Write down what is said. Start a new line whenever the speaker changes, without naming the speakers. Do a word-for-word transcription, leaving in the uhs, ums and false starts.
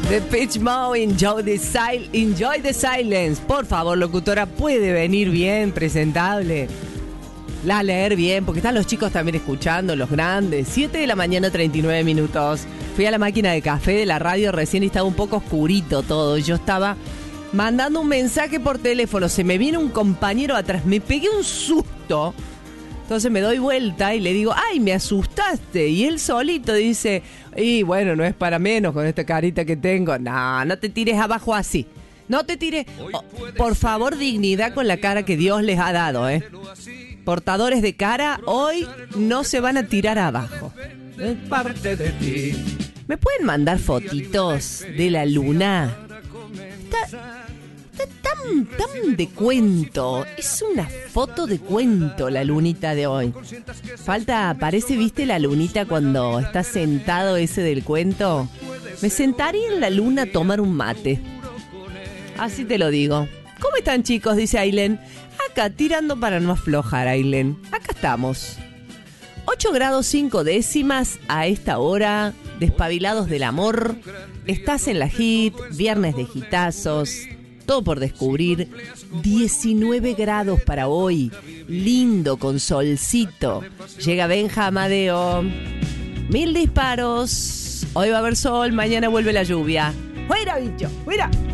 Depeche Mode, enjoy the, sil- enjoy the silence. Por favor, locutora, ¿puede venir bien, presentable? La leer bien, porque están los chicos también escuchando, los grandes. siete de la mañana, treinta y nueve minutos. Fui a la máquina de café de la radio recién y estaba un poco oscurito todo. Yo estaba mandando un mensaje por teléfono. Se me viene un compañero atrás. Me pegué un susto. Entonces me doy vuelta y le digo, ¡ay, me asustaste! Y él solito dice, y bueno, no es para menos con esta carita que tengo. No, no te tires abajo así. No te tires. Oh, por favor, dignidad con la cara que Dios les ha dado, ¿eh? Portadores de cara, hoy no se van a tirar abajo. Es parte de ti. ¿Me pueden mandar fotitos de la luna? Está... Está tan, tan de cuento. Es una foto de cuento la lunita de hoy. Falta, parece, ¿viste la lunita cuando está sentado ese del cuento? Me sentaría en la luna a tomar un mate. Así te lo digo. ¿Cómo están, chicos? Dice Ailén. Acá, tirando para no aflojar, Ailén. Acá estamos. ocho grados cinco décimas a esta hora. Despabilados del amor. Estás en la hit. Viernes de hitazos. Todo por descubrir. diecinueve grados para hoy. Lindo, con solcito. Llega Benja Amadeo. Mil disparos. Hoy va a haber sol, mañana vuelve la lluvia. ¡Fuera, bicho! ¡Fuera!